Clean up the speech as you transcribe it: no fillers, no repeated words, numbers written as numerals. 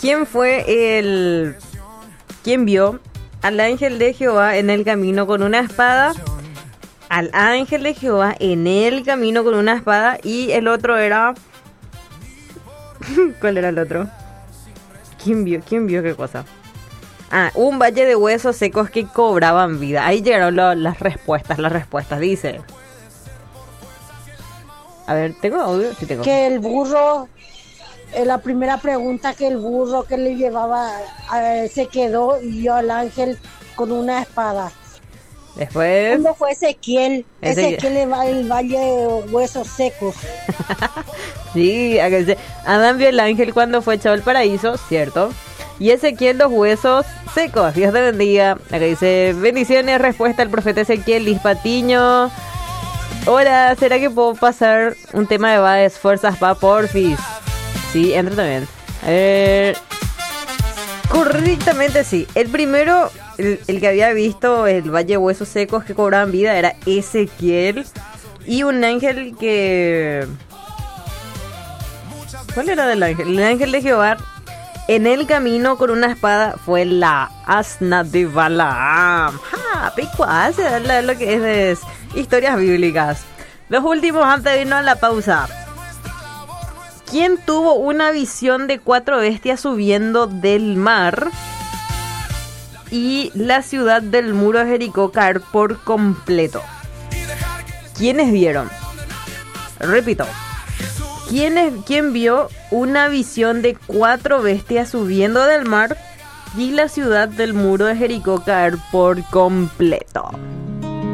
¿Quién vio al ángel de Jehová en el camino con una espada? Al ángel de Jehová en el camino con una espada. Y el otro era... ¿Cuál era el otro? ¿Quién vio qué cosa? Un valle de huesos secos que cobraban vida. Ahí llegaron las respuestas. Dice... A ver, ¿tengo audio? Sí tengo. Que el burro, la primera pregunta, que el burro que le llevaba se quedó y vio al ángel con una espada. Después... ¿Cuándo fue Ezequiel? Ezequiel va el valle de huesos secos. Sí, Adán vio el ángel cuando fue echado al paraíso, cierto. Y Ezequiel los huesos secos. Dios te bendiga. Acá dice, bendiciones, respuesta al profeta Ezequiel, Liz Patiño. Hola, ¿será que puedo pasar un tema de Baez? Fuerzas pa' porfis. Sí, entra también. A ver. Correctamente sí. El primero, el que había visto el Valle de Huesos Secos que cobraban vida era Ezequiel. Y un ángel que... ¿Cuál era del ángel? El ángel de Jehová en el camino con una espada fue la asna de Balaam. Picuas, lo que es historias bíblicas. Los últimos antes de irnos a la pausa. ¿Quién tuvo una visión de 4 bestias subiendo del mar y la ciudad del muro de Jericó caer por completo? ¿Quiénes vieron? Repito. ¿Quién vio una visión de 4 bestias subiendo del mar y la ciudad del muro de Jericó caer por completo?